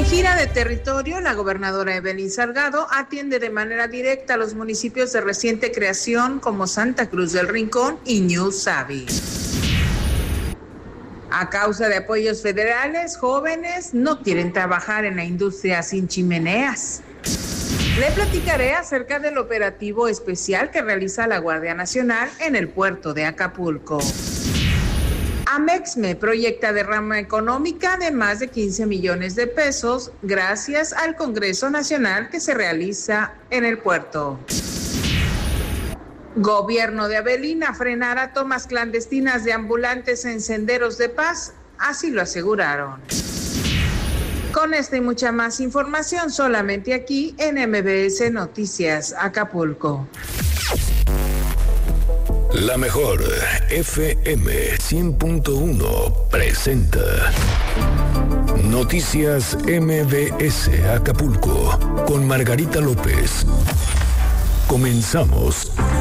gira de territorio, la gobernadora Evelyn Salgado atiende de manera directa a los municipios de reciente creación como Santa Cruz del Rincón y New Savi. A causa de apoyos federales, jóvenes no quieren trabajar en la industria sin chimeneas. Le platicaré acerca del operativo especial que realiza la Guardia Nacional en el puerto de Acapulco. Amexme proyecta derrama económica de más de 15 millones de pesos gracias al Congreso Nacional que se realiza en el puerto. Gobierno de Avelina frenará tomas clandestinas de ambulantes en senderos de paz, así lo aseguraron. Con esta y mucha más información solamente aquí en MBS Noticias Acapulco. La mejor FM 100.1 presenta Noticias MBS Acapulco con Margarita López. Comenzamos.